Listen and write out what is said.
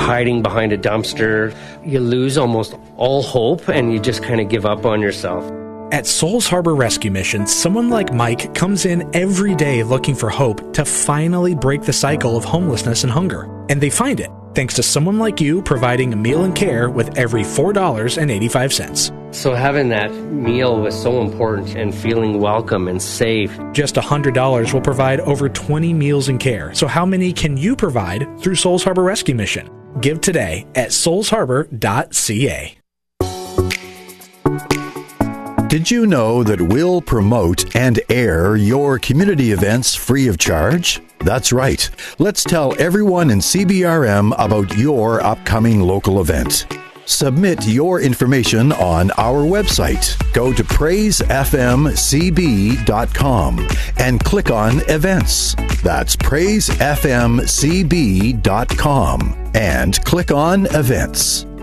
hiding behind a dumpster. You lose almost all hope and you just kind of give up on yourself. At Souls Harbor Rescue Mission, someone like Mike comes in every day looking for hope to finally break the cycle of homelessness and hunger. And they find it, thanks to someone like you providing a meal and care with every $4.85. So having that meal was so important, and feeling welcome and safe. Just $100 will provide over 20 meals and care. So how many can you provide through Souls Harbor Rescue Mission? Give today at soulsharbor.ca. Did you know that we'll promote and air your community events free of charge? That's right. Let's tell everyone in CBRM about your upcoming local event. Submit your information on our website. Go to praisefmcb.com and click on Events. That's praisefmcb.com and click on Events.